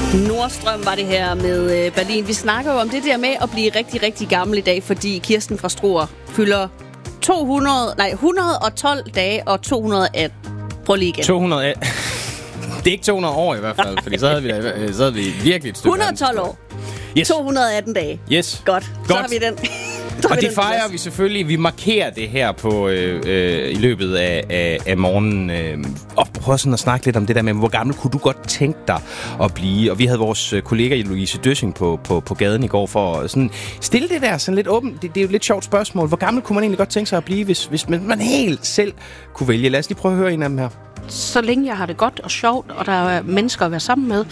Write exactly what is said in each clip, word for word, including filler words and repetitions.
Nordstrøm var det her med Berlin. Vi snakker jo om det der med at blive rigtig, rigtig gammel i dag, fordi Kirsten fra Struer fylder to hundrede, nej, et hundrede og tolv dage og to hundrede og atten. Prøv lige igen. to hundrede og atten. Det er ikke to hundrede år i hvert fald, fordi så havde vi, da, så havde vi virkelig et stykke. et hundrede og tolv år. Yes. to hundrede og atten dage. Yes. Godt. Godt. Så har vi den. Og det fejrer vi selvfølgelig. Vi markerer det her på øh, øh, i løbet af, af, af morgenen. Øh, og prøv sådan at snakke lidt om det der med, hvor gammel kunne du godt tænke dig at blive? Og vi havde vores kollega Louise Døssing på, på, på gaden i går for at sådan stille det der sådan lidt åbent. Det, det er jo et lidt sjovt spørgsmål. Hvor gammel kunne man egentlig godt tænke sig at blive, hvis, hvis man, man helt selv kunne vælge? Lad os lige prøve at høre en af dem her. Så længe jeg har det godt og sjovt, og der er mennesker at være sammen med,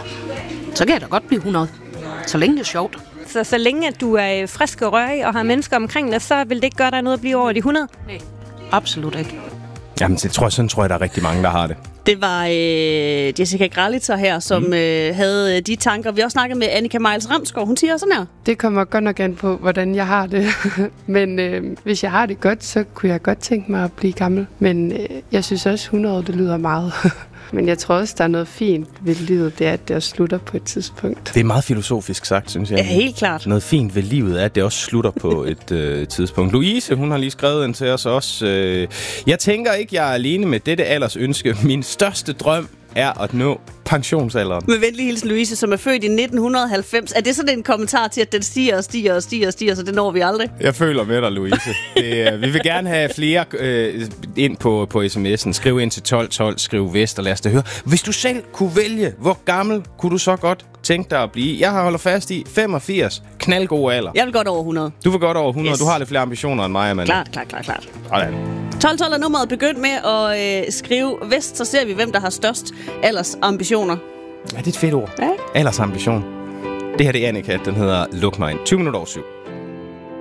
så kan jeg da godt blive hundrede. Så længe det er sjovt. Så så længe at du er frisk og rørig og har mennesker omkring dig, så vil det ikke gøre dig noget at blive over de hundrede? Nej, absolut ikke. Jamen, det tror jeg, sådan tror jeg, der er rigtig mange, der har det. Det var øh, Jessica Gralitzer her, som mm. øh, havde de tanker. Vi har også snakket med Annika Miles Ramsgaard. Hun siger sådan her. Det kommer godt nok an på, hvordan jeg har det. Men øh, hvis jeg har det godt, så kunne jeg godt tænke mig at blive gammel. Men øh, jeg synes også, hundrede det lyder meget. Men jeg tror også, der er noget fint ved livet, det er, at det også slutter på et tidspunkt. Det er meget filosofisk sagt, synes jeg. Ja, helt klart. Noget fint ved livet er, at det også slutter på et øh, tidspunkt. Louise, hun har lige skrevet ind til os også. Øh, jeg tænker ikke, jeg er alene med dette aldersønske. Min største drøm er at nå pensionsalderen. Med venlig hilsen Louise, som er født i nitten halvfems. Er det sådan en kommentar til, at den stiger og stiger og stiger og stiger, så det når vi aldrig? Jeg føler med dig, Louise. Det, uh, vi vil gerne have flere øh, ind på, på sms'en. Skriv ind til tolv tolv, skriv vest, og lad os da høre. Hvis du selv kunne vælge, hvor gammel kunne du så godt tænke dig at blive? Jeg har holdt fast i femogfirs. Knaldgod alder. Jeg vil godt over hundrede. Du vil godt over hundrede. Yes. Du har lidt flere ambitioner end mig, Amanda. Klart, klart, klart, klart. Sådan. tolv tolv er nummeret. Begynd med at øh, skrive vest, så ser vi, hvem der har størst aldersambitioner. Ja, det er et fedt ord. Ja. Aldersambition. Det her det er Annika, den hedder Luk mig ind. tyve minutter over syv.